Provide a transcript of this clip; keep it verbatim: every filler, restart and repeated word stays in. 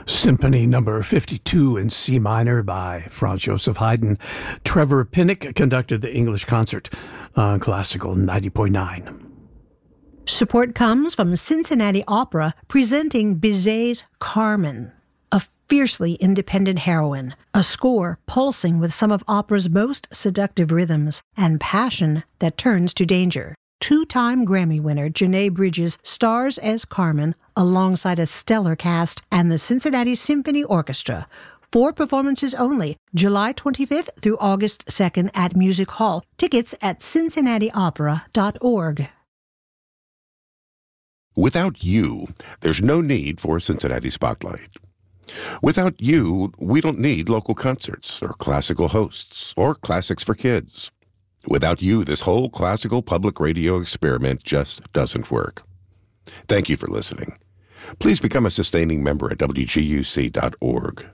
Symphony Number fifty-two in C minor by Franz Joseph Haydn. Trevor Pinnock conducted the English concert on Classical ninety point nine. Support comes from Cincinnati Opera presenting Bizet's Carmen, a fiercely independent heroine, a score pulsing with some of opera's most seductive rhythms and passion that turns to danger. Two-time Grammy winner Janae Bridges stars as Carmen alongside a stellar cast and the Cincinnati Symphony Orchestra. Four performances only, July twenty-fifth through August second at Music Hall. Tickets at cincinnati opera dot org. Without you, there's no need for Cincinnati Spotlight. Without you, we don't need local concerts or classical hosts or classics for kids. Without you, this whole classical public radio experiment just doesn't work. Thank you for listening. Please become a sustaining member at W G U C dot org.